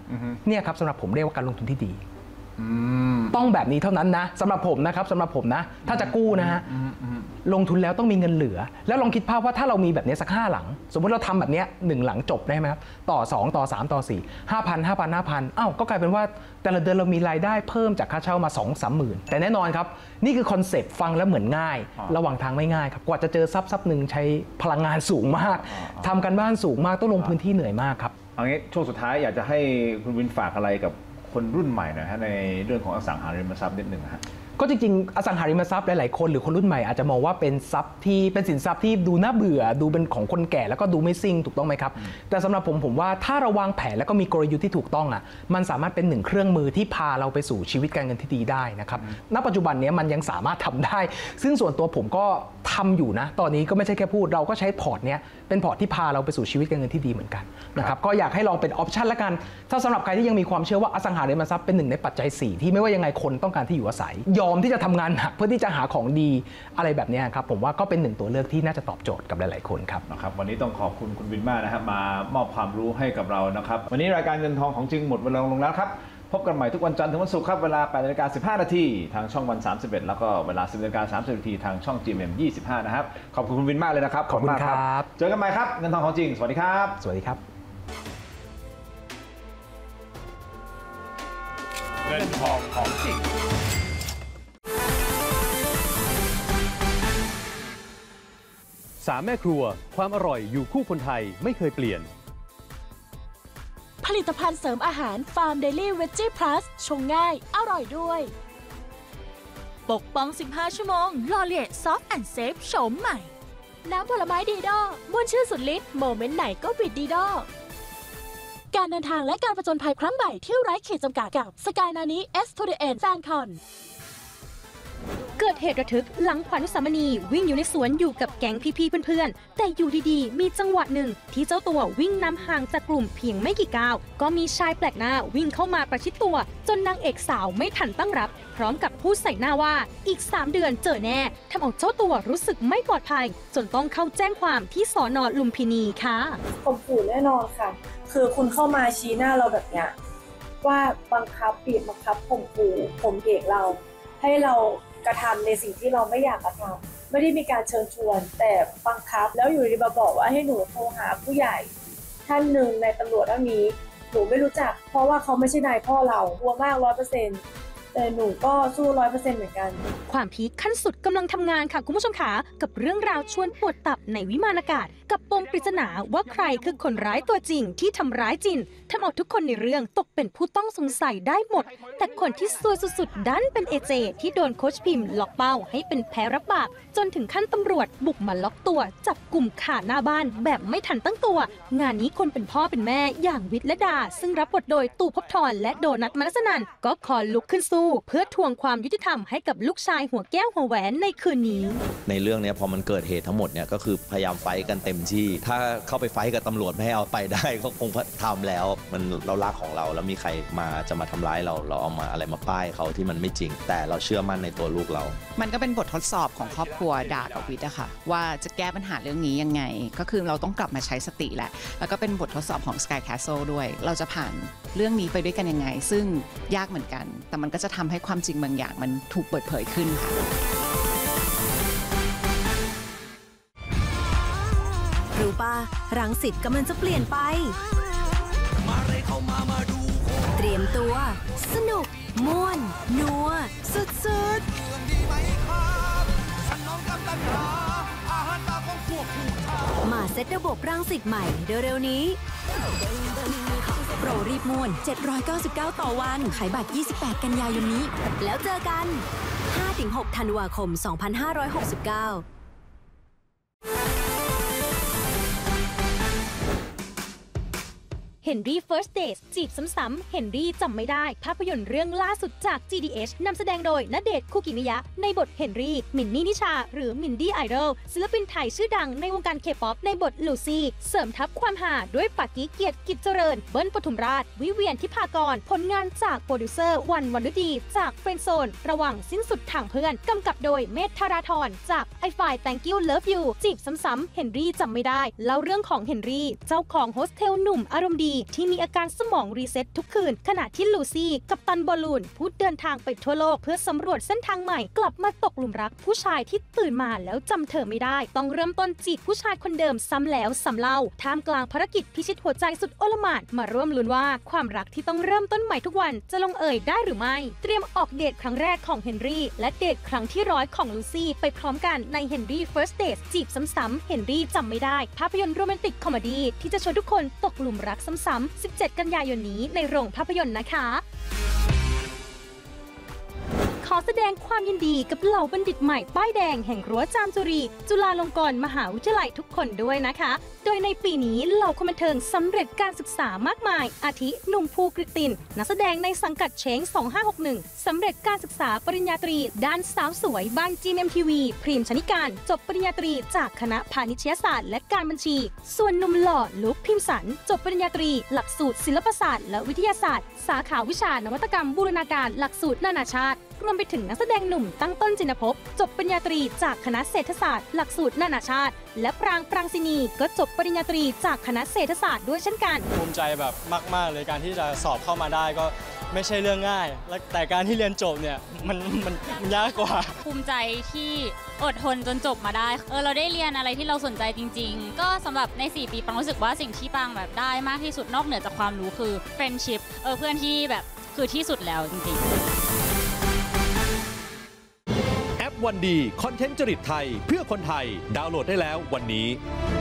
เนี่ยครับสำหรับผมเรียกว่าการลงทุนที่ดีต้องแบบนี้เท่านั้นนะสำหรับผมนะครับสำหรับผมนะถ้าจะกู้นะฮะลงทุนแล้วต้องมีเงินเหลือแล้วลองคิดภาพว่าถ้าเรามีแบบนี้สัก5 หลังสมมติเราทำแบบนี้1 หลังจบได้ไหมครับต่อ2ต่อ3ต่อ4 5,000 อ้าวก็กลายเป็นว่าแต่ละเดือนเรามีรายได้เพิ่มจากค่าเช่ามา 2-3 หมื่นแต่แน่นอนครับนี่คือคอนเซ็ปต์ฟังแล้วเหมือนง่ายระหว่างทางไม่ง่ายครับกว่าจะเจอทรัพย์หนึ่งใช้พลังงานสูงมากทำกันบ้านสูงมากต้องลงพื้นที่เหนื่อยมากครับเอางี้ช่วงสุดท้ายอยากจะให้คุณวินฝากอะไรกับคนรุ่นใหม่นะฮะในเรื่องของอสังหาริมทรัพย์นิดหนึ่งฮะก็จริงๆอสังหาริมทรัพย์หลายๆคนหรือคนรุ่นใหม่อาจจะมองว่าเป็นทรัพย์ที่เป็นสินทรัพย์ที่ดูน่าเบื่อดูเป็นของคนแก่แล้วก็ดูไม่ซิ่งถูกต้องไหมครับแต่สำหรับผมว่าถ้าเราวางแผนแล้วก็มีกลยุทธ์ที่ถูกต้องอ่ะมันสามารถเป็น1 เครื่องมือที่พาเราไปสู่ชีวิตการเงินที่ดีได้นะครับณปัจจุบันนี้มันยังสามารถทำได้ซึ่งส่วนตัวผมก็ทำอยู่นะตอนนี้ก็ไม่ใช่แค่พูดเราก็ใช้พอร์ตเนี้ยเป็นพอร์ตที่พาเราไปสู่ชีวิตการเงินที่ดีเหมือนกันนะครับก็อยากให้ลองเป็นออปชันละกันถ้าสำหรับใครที่ยังมีความเชื่อว่าอสังหาริมทรัพย์เป็น1 ในปัจจัย4ที่ไม่ว่ายังไงคนต้องการที่อยู่อาศัยยอมที่จะทำงานหนักเพื่อที่จะหาของดีอะไรแบบนี้ครับผมว่าก็เป็น1 ตัวเลือกที่น่าจะตอบโจทย์กับหลายๆคนครับวันนี้ต้องขอบคุณคุณวินมากนะครับมามอบความรู้ให้กับเรานะครับวันนี้รายการเงินทองของจริงหมดเวลาลงแล้วครับพบกันใหม่ทุกวันจันทร์ถึงวันศุกร์ครับเวลา 8:15 น.ทางช่องวัน 31แล้วก็เวลา 10:30 น.ทางช่อง GMM 25นะครับขอบคุณคุณวินมากเลยนะครับขอบคุณครับเจอกันใหม่ครับเงินทองของจริงสวัสดีครับสวัสดีครับเงินทองของจริง 3 แม่ครัวความอร่อยอยู่คู่คนไทยไม่เคยเปลี่ยนผลิตภัณฑ์เสริมอาหารฟาร์มเดลี่เวจจี้พลัสชงง่ายอร่อยด้วยปกป้อง15 ชั่วโมงลอเลียซอฟต์แอนด์เซฟโฉมใหม่น้ำผลไม้ดีดอม่วนชื่นสุดฤทธิ์โมเมนต์ไหนก็วิดดีดอการเดินทางและการผจญภัยครั้งใหม่ที่ไร้ขีดจำกัดกับสกายนานี้ S to the End แฟนคอนเกิดเหตุระทึกหลังขวัญอุสามณีวิ่งอยู่ในสวนอยู่กับแก๊งพี่ๆเพื่อนๆแต่อยู่ดีๆมีจังหวะหนึ่งที่เจ้าตัววิ่งนำห่างจากกลุ่มเพียงไม่กี่ก้าวก็มีชายแปลกหน้าวิ่งเข้ามาประชิดตัวจนนางเอกสาวไม่ทันตั้งรับพร้อมกับพูดใส่หน้าว่าอีก3 เดือนเจอแน่ทำเอาเจ้าตัวรู้สึกไม่ปลอดภัยจนต้องเข้าแจ้งความที่สน.ลุมพินีค่ะข่มขู่แน่นอนค่ะคือคุณเข้ามาชี้หน้าเราแบบเนี้ยว่าบังคับบีบบังคับข่มขู่ข่มเหงเราให้เรากระทำในสิ่งที่เราไม่อยากกระทำไม่ได้มีการเชิญชวนแต่บังคับแล้วอยู่ดีมาบอกว่าให้หนูโทรหาผู้ใหญ่ท่านหนึ่งในตำรวจท่านนี้หนูไม่รู้จักเพราะว่าเขาไม่ใช่นายพ่อเรากลัวมาก 100%แต่หนูก็สู้ 100% เหมือนกันความพีคขั้นสุดกำลังทำงานค่ะคุณผู้ชมขากับเรื่องราวชวนปวดตับในวิมานอากาศกับปมปริศนาว่าใครคือคนร้ายตัวจริงที่ทำร้ายจินทำเอาทุกคนในเรื่องตกเป็นผู้ต้องสงสัยได้หมดแต่คนที่ซวยสุดๆดันเป็นเอเจที่โดนโค้ชพิมพ์ล็อกเป้าให้เป็นแพ้รับบาปจนถึงขั้นตำรวจบุกมาล็อกตัวจับกลุ่มขาหน้าบ้านแบบไม่ทันตั้งตัวงานนี้คนเป็นพ่อเป็นแม่อย่างวิทย์และดาซึ่งรับบทโดยตู่ภพธรและโดนัท มนัสนันท์ก็ขอลุกขึ้นสู้เพื่อทวงความยุติธรรมให้กับลูกชายหัวแก้วหัวแหวนในคืนนี้ในเรื่องนี้พอมันเกิดเหตุทั้งหมดเนี่ยก็คือพยายามไฟท์กันเต็มที่ถ้าเข้าไปไฟท์กับตำรวจไม่ให้เอาไปได้ก็คงทำแล้วมันเรารักของเราแล้วมีใครจะมาทำร้ายเราเอามาอะไรมาป้ายเขาที่มันไม่จริงแต่เราเชื่อมั่นในตัวลูกเรามันก็เป็นบททดสอบของครอบครัวดากับวิทย์อะค่ะว่าจะแก้ปัญหาเรื่องนี้ยังไงก็คือเราต้องกลับมาใช้สติแหละแล้วก็เป็นบททดสอบของ Sky Castle ด้วยเราจะผ่านเรื่องนี้ไปด้วยกันยังไงซึ่งยากเหมือนกันแต่มันก็จะทำให้ความจริงบางอย่างมันถูกเปิดเผยขึ้นค่ะรู้ป่ะรังสิตกำลังจะเปลี่ยนไปเตรียมตัวสนุกม่วนนัวสุดๆมาเซ็ตระบบรังสิตใหม่เร็วๆนี้โปรรีบม่วน799ต่อวันขายบัตร28กันยายนนี้แล้วเจอกัน 5-6 ธันวาคม 2569 เฮนรี่เฟิร์สเดทจีบซ้ำๆเฮนรี่จำไม่ได้ภาพยนตร์เรื่องล่าสุดจาก GDH นำแสดงโดยณเดชน์ คุกิมิยะในบทเฮนรี่มินนี่นิชาหรือมินดี้ไอดอลศิลปินไทยชื่อดังในวงการเคป๊อปในบทลูซี่เสริมทับความหาด้วยปากกี้เกียรติกิจเจริญเบิ้ลปทุมราชวิเวียนทิพากรผลงานจากโปรดิวเซอร์วันวรรณฤดีจากเฟรนด์โซนระหว่างสิ้นสุดทางเพื่อนกำกับโดยเมธธาราธรจาก I Find Thank You Love You จีบซ้ำๆเฮนรี่จำไม่ได้เล่าเรื่องของเฮนรี่เจ้าของโฮสเทลหนุ่มอารมณ์ดีที่มีอาการสมองรีเซ็ตทุกคืนขณะที่ลูซี่กัปตันบอลลูนผู้เดินทางไปทั่วโลกเพื่อสำรวจเส้นทางใหม่กลับมาตกหลุมรักผู้ชายที่ตื่นมาแล้วจำเธอไม่ได้ต้องเริ่มต้นจีบผู้ชายคนเดิมซ้ำแล้วซ้ำเล่าท่ามกลางภารกิจพิชิตหัวใจสุดโอลหม่านมาร่วมลุ้นว่าความรักที่ต้องเริ่มต้นใหม่ทุกวันจะลงเอยได้หรือไม่เตรียมออกเดทครั้งแรกของเฮนรี่และเดทครั้งที่100ของลูซี่ไปพร้อมกันใน Henry First Date จีบซ้ำๆเฮนรี่จำไม่ได้ภาพยนตร์โรแมนติกคอมเมดี้ที่จะชวนทุกคนตกหลุมรักซ้ำๆ17 กันยายนนี้ในโรงภาพยนตร์นะคะขอแสดงความยินดีกับเหล่าบัณฑิตใหม่ป้ายแดงแห่งรั้วจามจุรีจุฬาลงกรณ์มหาวิทยาลัยทุกคนด้วยนะคะโดยในปีนี้เหล่าคนบันเทิงสำเร็จการศึกษามากมายอาทิหนุ่มภูกฤตินนักแสดงในสังกัดเช้ง2561สำเร็จการศึกษาปริญญาตรีด้านสาวสวยบ้าน GMMTV พรีมชนิการจบปริญญาตรีจากคณะพาณิชยศาสตร์และการบัญชีส่วนหนุ่มหล่อลุคพิมสันจบปริญญาตรีหลักสูตรศิลปศาสตร์และวิทยาศาสตร์สาขาวิชานวัตกรรมบูรณาการหลักสูตรนานาชาติรวมไปถึงนักแสดงหนุ่มตั้งต้นจินภพจบปริญญาตรีจากคณะเศรษฐศาสตร์หลักสูตรนานาชาติและปรางปรังสินีก็จบปริญญาตรีจากคณะเศรษฐศาสตร์ด้วยเช่นกันภูมิใจแบบมากๆเลยการที่จะสอบเข้ามาได้ก็ไม่ใช่เรื่องง่ายแต่การที่เรียนจบเนี่ยมันยากกว่าภูมิใจที่อดทนจนจบมาได้เราได้เรียนอะไรที่เราสนใจจริงๆก็สำหรับใน4 ปีปังรู้สึกว่าสิ่งที่ปังแบบได้มากที่สุดนอกเหนือจากความรู้คือ friendship เพื่อนที่แบบคือที่สุดแล้วจริงๆแอปวันดีคอนเทนต์จริตไทยเพื่อคนไทยดาวน์โหลดได้แล้ววันนี้